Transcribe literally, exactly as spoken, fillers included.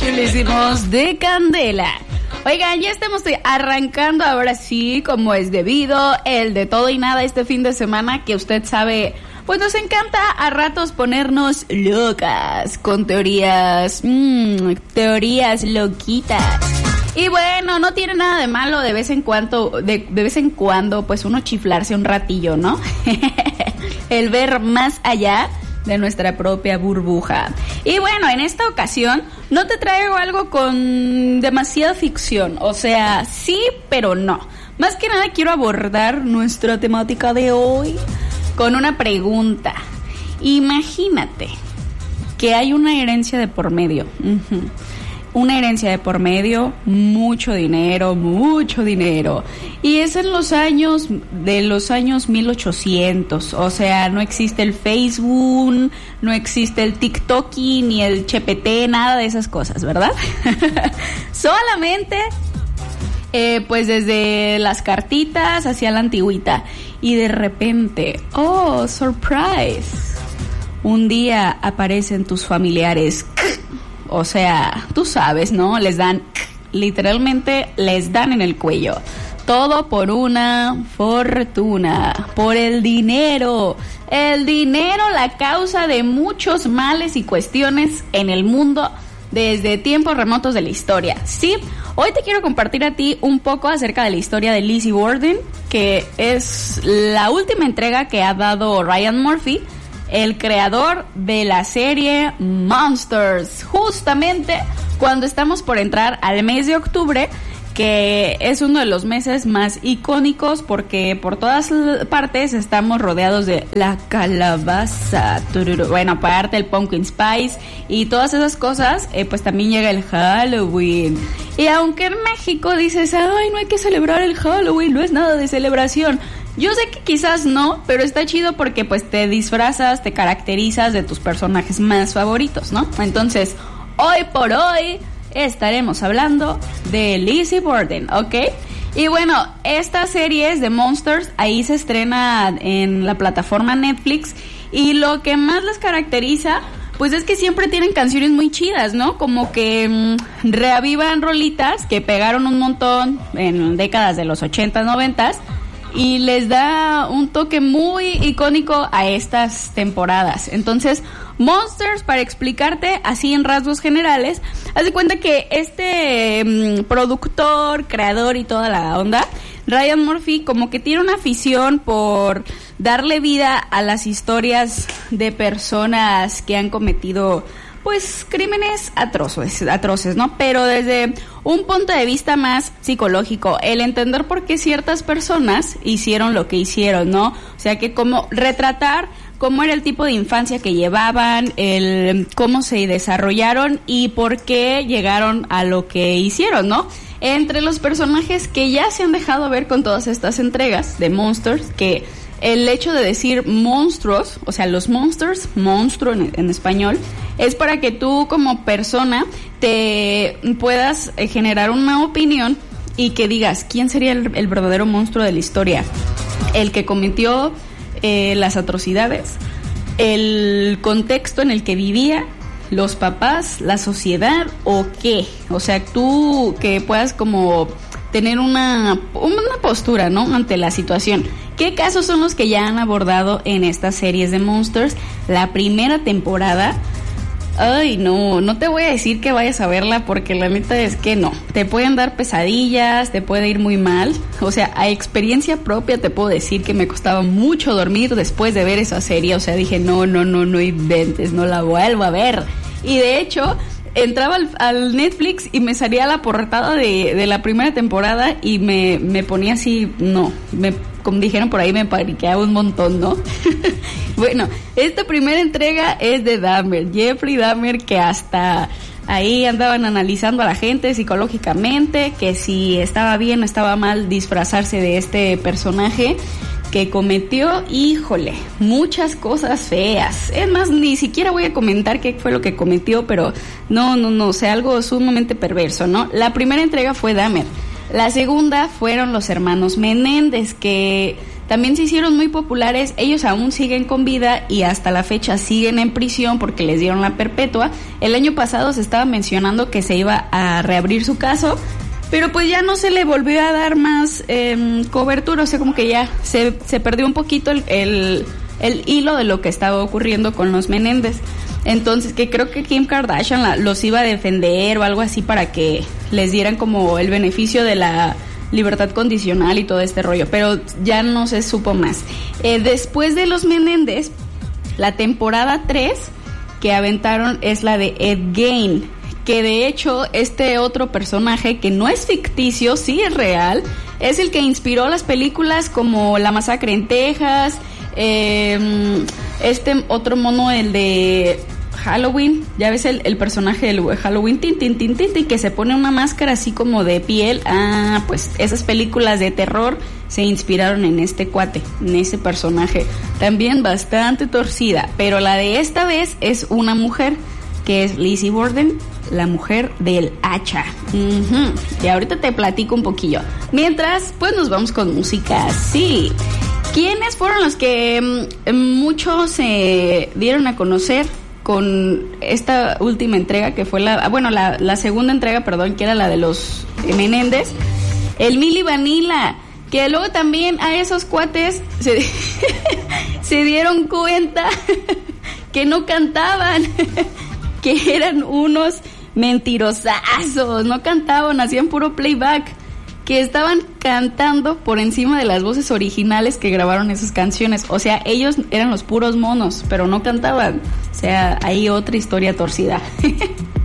chulísimos de Candela. Oigan, ya estamos arrancando ahora sí, como es debido, el de todo y nada este fin de semana, que usted sabe, pues nos encanta a ratos ponernos locas con teorías, mmm, teorías loquitas. Y bueno, no tiene nada de malo de vez en cuando, de, de vez en cuando, pues uno chiflarse un ratillo, ¿no? El ver más allá de nuestra propia burbuja. Y bueno, en esta ocasión no te traigo algo con demasiada ficción, o sea, sí, pero no. Más que nada quiero abordar nuestra temática de hoy con una pregunta. Imagínate que hay una herencia de por medio. Uh-huh. Una herencia de por medio, mucho dinero, mucho dinero. Y es en los años, de los años mil ochocientos. O sea, no existe el Facebook, no existe el TikTok, ni el C P T, nada de esas cosas, ¿verdad? Solamente, eh, pues desde las cartitas hacia la antigüita. Y de repente, oh, surprise, un día aparecen tus familiares. O sea, tú sabes, ¿no? Les dan, literalmente les dan en el cuello. Todo por una fortuna, por el dinero. El dinero, la causa de muchos males y cuestiones en el mundo desde tiempos remotos de la historia. Sí, hoy te quiero compartir a ti un poco acerca de la historia de Lizzie Borden, que es la última entrega que ha dado Ryan Murphy, el creador de la serie Monsters, justamente cuando estamos por entrar al mes de octubre, que es uno de los meses más icónicos porque por todas partes estamos rodeados de la calabaza, bueno, aparte el pumpkin spice y todas esas cosas, eh, pues también llega el Halloween. Y aunque en México dices, ay, no hay que celebrar el Halloween, no es nada de celebración. Yo sé que quizás no, pero está chido porque pues te disfrazas, te caracterizas de tus personajes más favoritos, ¿no? Entonces, hoy por hoy estaremos hablando de Lizzie Borden, ¿ok? Y bueno, esta serie es de Monsters, ahí se estrena en la plataforma Netflix y lo que más les caracteriza, pues es que siempre tienen canciones muy chidas, ¿no? Como que mmm, reavivan rolitas que pegaron un montón en décadas de los ochentas, noventas. Y les da un toque muy icónico a estas temporadas. Entonces, Monsters, para explicarte así en rasgos generales, haz de cuenta que este mmm, productor, creador y toda la onda, Ryan Murphy, como que tiene una afición por darle vida a las historias de personas que han cometido, pues, crímenes atroces, atroces, ¿no? Pero desde un punto de vista más psicológico, el entender por qué ciertas personas hicieron lo que hicieron, ¿no? O sea, que como retratar cómo era el tipo de infancia que llevaban, el cómo se desarrollaron y por qué llegaron a lo que hicieron, ¿no? Entre los personajes que ya se han dejado ver con todas estas entregas de Monsters, que el hecho de decir monstruos, o sea, los monsters, monstruo en, en español, es para que tú como persona te puedas generar una opinión y que digas, ¿quién sería el, el verdadero monstruo de la historia? ¿El que cometió eh, las atrocidades? ¿El contexto en el que vivía? ¿Los papás? ¿La sociedad? ¿O qué? O sea, tú que puedas como tener una, una postura, ¿no? Ante la situación. ¿Qué casos son los que ya han abordado en estas series de Monsters? La primera temporada, ay, no, no te voy a decir que vayas a verla porque la neta es que no. Te pueden dar pesadillas, te puede ir muy mal. O sea, a experiencia propia te puedo decir que me costaba mucho dormir después de ver esa serie. O sea, dije, no, no, no, no inventes, no la vuelvo a ver. Y de hecho, entraba al, al Netflix y me salía la portada de, de la primera temporada y me, me ponía así, no, me, como dijeron por ahí, me paniqueaba un montón, ¿no? Bueno, esta primera entrega es de Dahmer, Jeffrey Dahmer, que hasta ahí andaban analizando a la gente psicológicamente, que si estaba bien o estaba mal disfrazarse de este personaje que cometió, híjole, muchas cosas feas. Es más, ni siquiera voy a comentar qué fue lo que cometió, pero no, no, no, o sea, algo sumamente perverso, ¿no? La primera entrega fue Dahmer. La segunda fueron los hermanos Menéndez, que también se hicieron muy populares. Ellos aún siguen con vida y hasta la fecha siguen en prisión porque les dieron la perpetua. El año pasado se estaba mencionando que se iba a reabrir su caso, pero pues ya no se le volvió a dar más eh, cobertura, o sea, como que ya se, se perdió un poquito el, el, el hilo de lo que estaba ocurriendo con los Menéndez. Entonces, que creo que Kim Kardashian la, los iba a defender o algo así para que les dieran como el beneficio de la libertad condicional y todo este rollo, pero ya no se supo más. Eh, después de los Menéndez, la temporada tres que aventaron es la de Ed Gein, que de hecho este otro personaje que no es ficticio, sí es real, es el que inspiró las películas como La Masacre en Texas, eh, este otro mono, el de Halloween, ya ves el, el personaje del Halloween, tin, tin, tin, tin, tin, que se pone una máscara así como de piel. Ah, pues esas películas de terror se inspiraron en este cuate, en ese personaje, también bastante torcida, pero la de esta vez es una mujer, que es Lizzie Borden, la mujer del hacha. Uh-huh. Y ahorita te platico un poquillo. Mientras, pues nos vamos con música. Sí. ¿Quiénes fueron los que mm, muchos se dieron a conocer con esta última entrega, que fue la, bueno, la, la segunda entrega, perdón, que era la de los Menéndez? El Milli Vanilli, que luego también a esos cuates se, se dieron cuenta que no cantaban, que eran unos mentirosazos, no cantaban, hacían puro playback, que estaban cantando por encima de las voces originales que grabaron esas canciones. O sea, ellos eran los puros monos, pero no cantaban. O sea, hay otra historia torcida.